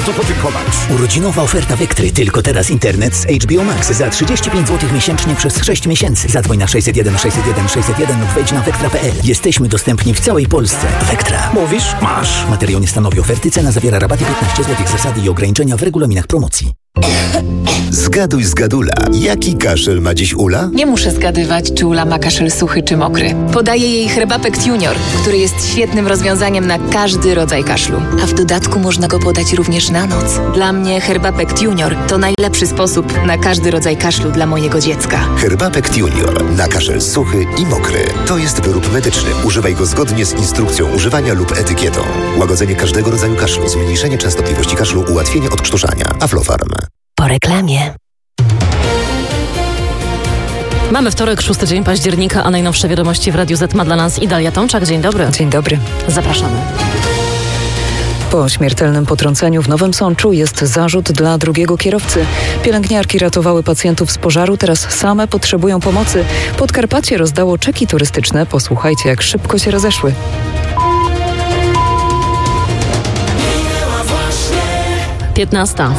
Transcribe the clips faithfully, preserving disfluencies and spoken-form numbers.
bardzo podziękować. Urodzinowa oferta Vectry. Tylko teraz internet z H B O Max za trzydzieści pięć złotych miesięcznie przez sześć miesięcy. Zadzwoń na sześćset jeden sześćset jeden sześćset jeden lub wejdź na vectra kropka p l. Jesteśmy dostępni w całej Polsce. Vectra. Mówisz? Masz. Materiał nie stanowi oferty. Cena zawiera rabaty piętnaście złotych. Zasady i ograniczenia w regulaminach promocji. Zgaduj z Gadula. Jaki kaszel ma dziś Ula? Nie muszę zgadywać, czy Ula ma kaszel suchy czy mokry. Podaję jej Herbapekt Junior, który jest świetnym rozwiązaniem na każdy rodzaj kaszlu. A w dodatku można go podać również na noc. Dla mnie Herbapekt Junior to najlepszy sposób na każdy rodzaj kaszlu dla mojego dziecka. Herbapekt Junior na kaszel suchy i mokry. To jest wyrób medyczny. Używaj go zgodnie z instrukcją używania lub etykietą. Łagodzenie każdego rodzaju kaszlu, zmniejszenie częstotliwości kaszlu, ułatwienie odkrztuszania. Aflofarm. Po reklamie. Mamy wtorek, szósty dzień października, a najnowsze wiadomości w Radiu Z ma dla nas Idalia Tomczak. Dzień dobry. Dzień dobry. Zapraszamy. Po śmiertelnym potrąceniu w Nowym Sączu jest zarzut dla drugiego kierowcy. Pielęgniarki ratowały pacjentów z pożaru, teraz same potrzebują pomocy. Podkarpacie rozdało czeki turystyczne. Posłuchajcie, jak szybko się rozeszły. piętnasta.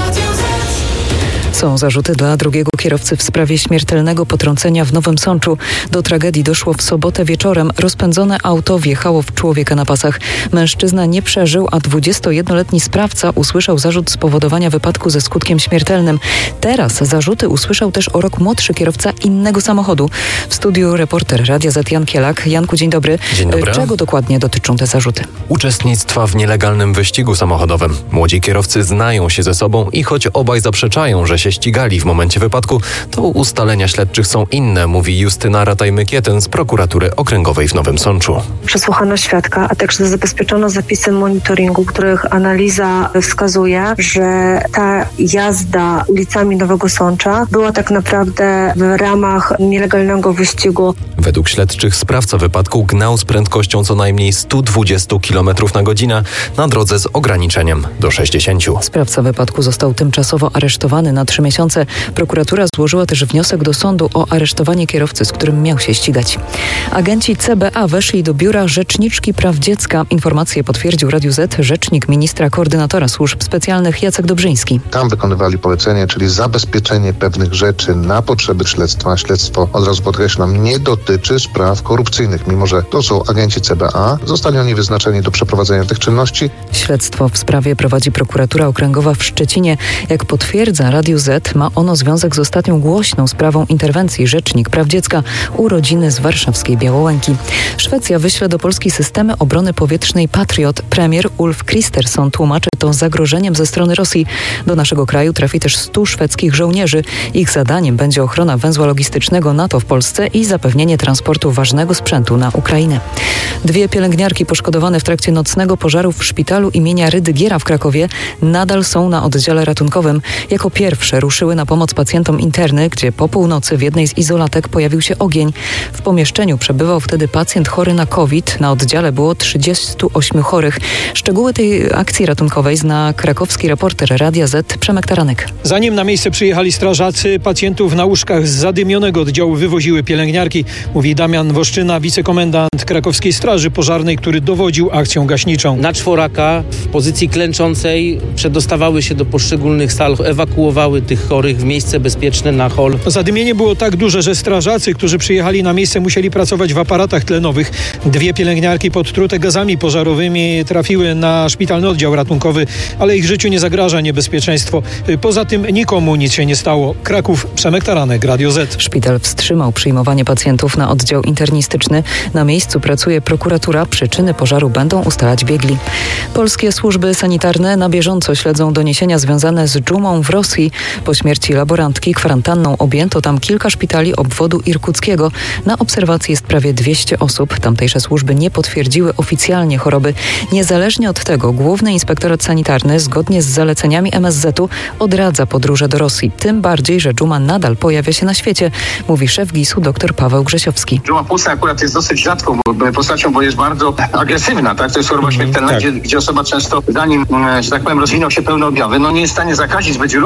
Są zarzuty dla drugiego kierowcy w sprawie śmiertelnego potrącenia w Nowym Sączu. Do tragedii doszło w sobotę wieczorem. Rozpędzone auto wjechało w człowieka na pasach. Mężczyzna nie przeżył, a dwudziestojednoletni sprawca usłyszał zarzut spowodowania wypadku ze skutkiem śmiertelnym. Teraz zarzuty usłyszał też o rok młodszy kierowca innego samochodu. W studiu reporter Radia Z Jan Kielak. Janku, dzień dobry. Dzień dobry. Czego dokładnie dotyczą te zarzuty? Uczestnictwa w nielegalnym wyścigu samochodowym. Młodzi kierowcy znają się ze sobą i choć obaj zaprzeczają, że się ścigali w momencie wypadku, to ustalenia śledczych są inne, mówi Justyna Rataj-Mykietyn z prokuratury okręgowej w Nowym Sączu. Przesłuchano świadka, a także zabezpieczono zapisy monitoringu, których analiza wskazuje, że ta jazda ulicami Nowego Sącza była tak naprawdę w ramach nielegalnego wyścigu. Według śledczych sprawca wypadku gnał z prędkością co najmniej sto dwadzieścia kilometrów na godzinę na drodze z ograniczeniem do sześćdziesięciu. Sprawca wypadku został tymczasowo aresztowany na trzy miesiące. Prokuratura złożyła też wniosek do sądu o aresztowanie kierowcy, z którym miał się ścigać. Agenci C B A weszli do biura Rzeczniczki Praw Dziecka. Informację potwierdził Radiu Z rzecznik ministra koordynatora służb specjalnych Jacek Dobrzyński. Tam wykonywali polecenie, czyli zabezpieczenie pewnych rzeczy na potrzeby śledztwa. Śledztwo, od razu podkreślam, nie dotyczy spraw korupcyjnych, mimo że to są agenci C B A. Zostali oni wyznaczeni do przeprowadzenia tych czynności. Śledztwo w sprawie prowadzi prokuratura okręgowa w Szczecinie. Jak potwierdza Radiu Z, ma ono związek z ostatnią głośną sprawą interwencji Rzecznik Praw Dziecka u rodziny z warszawskiej Białołęki. Szwecja wyśle do Polski systemy obrony powietrznej Patriot. Premier Ulf Kristersson tłumaczy to zagrożeniem ze strony Rosji. Do naszego kraju trafi też stu szwedzkich żołnierzy. Ich zadaniem będzie ochrona węzła logistycznego NATO w Polsce i zapewnienie transportu ważnego sprzętu na Ukrainę. Dwie pielęgniarki poszkodowane w trakcie nocnego pożaru w szpitalu imienia Rydygiera w Krakowie nadal są na oddziale ratunkowym. Jako pierwsze ruszyły na pomoc pacjentom interny, gdzie po północy w jednej z izolatek pojawił się ogień. W pomieszczeniu przebywał wtedy pacjent chory na COVID. Na oddziale było trzydziestu ośmiu chorych. Szczegóły tej akcji ratunkowej zna krakowski reporter Radia Z Przemek Taranek. Zanim na miejsce przyjechali strażacy, pacjentów na łóżkach z zadymionego oddziału wywoziły pielęgniarki, mówi Damian Woszczyna, wicekomendant krakowskiej straży pożarnej, który dowodził akcją gaśniczą. Na czworaka w pozycji klęczącej przedostawały się do poszczególnych sal, ewakuowały tych chorych w miejsce bezpieczne na hol. Zadymienie było tak duże, że strażacy, którzy przyjechali na miejsce, musieli pracować w aparatach tlenowych. Dwie pielęgniarki podtrute gazami pożarowymi trafiły na szpitalny oddział ratunkowy, ale ich życiu nie zagraża niebezpieczeństwo. Poza tym nikomu nic się nie stało. Kraków, Przemek Taranek, Radio Z. Szpital wstrzymał przyjmowanie pacjentów na oddział internistyczny. Na miejscu pracuje prokuratura. Przyczyny pożaru będą ustalać biegli. Polskie służby sanitarne na bieżąco śledzą doniesienia związane z dżumą w Rosji. Po śmierci laborantki kwarantanną objęto tam kilka szpitali obwodu irkuckiego. Na obserwacji jest prawie dwieście osób. Tamtejsze służby nie potwierdziły oficjalnie choroby. Niezależnie od tego Główny Inspektorat Sanitarny zgodnie z zaleceniami M S Z u odradza podróże do Rosji. Tym bardziej, że dżuma nadal pojawia się na świecie, mówi szef gisu dr Paweł Grzesiowski. Dżuma płucna akurat jest dosyć rzadką postacią, bo jest bardzo agresywna, tak? To jest choroba śmiertelna, tak. gdzie, gdzie osoba często, zanim, że tak powiem, rozwiną się pełne objawy, no nie jest w stanie zakazić zbyt wielu osób, ale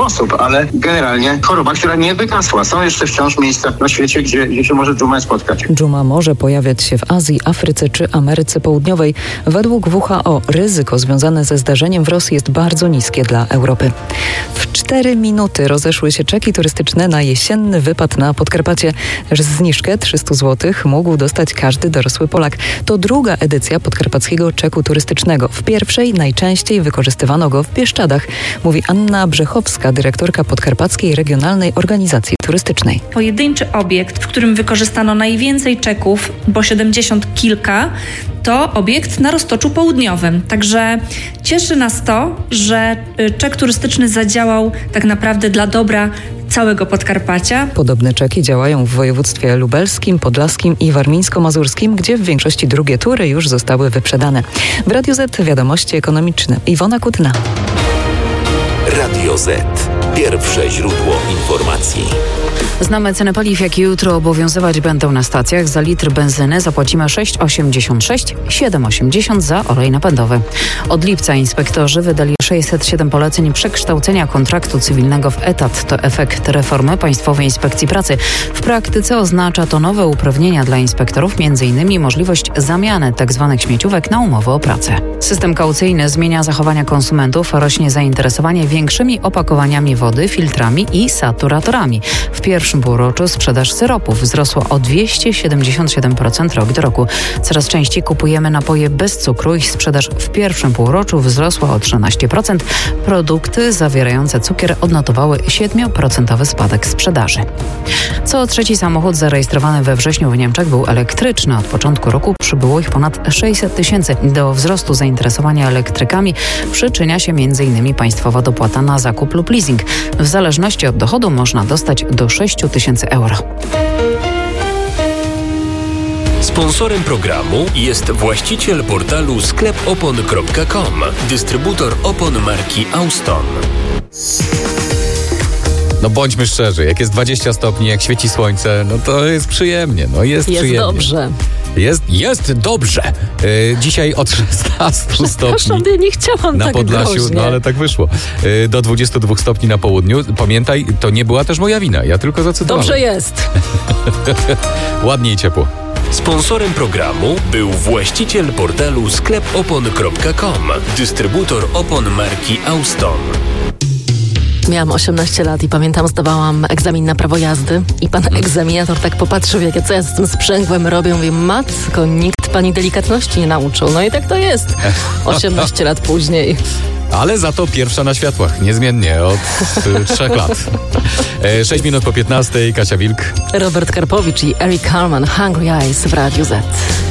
ale generalnie choroba, która nie wygasła. Są jeszcze wciąż miejsca na świecie, gdzie, gdzie się może dżuma spotkać. Dżuma może pojawiać się w Azji, Afryce czy Ameryce Południowej. Według W H O ryzyko związane ze zdarzeniem w Rosji jest bardzo niskie dla Europy. W cztery minuty rozeszły się czeki turystyczne na jesienny wypad na Podkarpacie. Zniżkę trzysta złotych mógł dostać każdy dorosły Polak. To druga edycja podkarpackiego czeku turystycznego. W pierwszej najczęściej wykorzystywano go w Bieszczadach, mówi Anna Brzechowska, dyrektorka Podkarpackiej Regionalnej Organizacji Turystycznej. Pojedynczy obiekt, w którym wykorzystano najwięcej czeków, bo siedemdziesiąt kilka, to obiekt na Roztoczu Południowym. Także cieszy nas to, że czek turystyczny zadziałał tak naprawdę dla dobra całego Podkarpacia. Podobne czeki działają w województwie lubelskim, podlaskim i warmińsko-mazurskim, gdzie w większości drugie tury już zostały wyprzedane. W Radiu Z wiadomości ekonomiczne. Iwona Kutna. Radio Z. Pierwsze źródło informacji. Znamy ceny paliw, jakie jutro obowiązywać będą na stacjach. Za litr benzyny zapłacimy sześć osiemdziesiąt sześć, siedem osiemdziesiąt za olej napędowy. Od lipca inspektorzy wydali sześćset siedem poleceń przekształcenia kontraktu cywilnego w etat. To efekt reformy Państwowej Inspekcji Pracy. W praktyce oznacza to nowe uprawnienia dla inspektorów, m.in. możliwość zamiany tzw. śmieciówek na umowy o pracę. System kaucyjny zmienia zachowania konsumentów, rośnie zainteresowanie większymi opakowaniami wody, filtrami i saturatorami. W pierwszym półroczu sprzedaż syropów wzrosła o dwieście siedemdziesiąt siedem procent rok do roku. Coraz częściej kupujemy napoje bez cukru. Ich sprzedaż w pierwszym półroczu wzrosła o trzynaście procent. Produkty zawierające cukier odnotowały siedem procent spadek sprzedaży. Co trzeci samochód zarejestrowany we wrześniu w Niemczech był elektryczny. Od początku roku przybyło ich ponad sześćset tysięcy. Do wzrostu zainteresowania elektrykami przyczynia się m.in. państwowa dopłata na zakup lub leasing. W zależności od dochodu można dostać do sześć tysięcy euro. Sponsorem programu jest właściciel portalu sklep opon kropka com, dystrybutor opon marki Auston. No bądźmy szczerzy, jak jest dwadzieścia stopni, jak świeci słońce, no to jest przyjemnie, no jest, jest przyjemnie. dobrze. Jest, jest dobrze. Yy, dzisiaj od szesnastu stopni ja nie chciałam na tak Podlasiu, groźnie. no ale tak wyszło. Yy, do dwudziestu dwóch stopni na południu. Pamiętaj, to nie była też moja wina, ja tylko zacytowałem. Dobrze jest. Ładnie i ciepło. Sponsorem programu był właściciel portalu sklep opon kropka com, dystrybutor opon marki Auston. Miałam osiemnaście lat i pamiętam, zdawałam egzamin na prawo jazdy i pan egzaminator tak popatrzył, jak ja co ja z tym sprzęgłem robię. Mówię, matko, nikt pani delikatności nie nauczył. No i tak to jest. osiemnaście lat później. Ale za to pierwsza na światłach, niezmiennie, od y, trzech lat. E, sześć minut po piętnastej, Kasia Wilk. Robert Karpowicz i Eric Carman, Hungry Eyes w Radiu Z.